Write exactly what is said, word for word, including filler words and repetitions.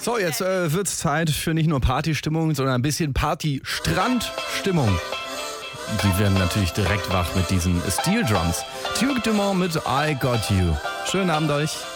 So, jetzt äh, wird's Zeit für nicht nur Partystimmung, sondern ein bisschen Party-Strand-Stimmung. Die werden natürlich direkt wach mit diesen Steel Drums. Duke Dumont mit I Got You. Schönen Abend euch.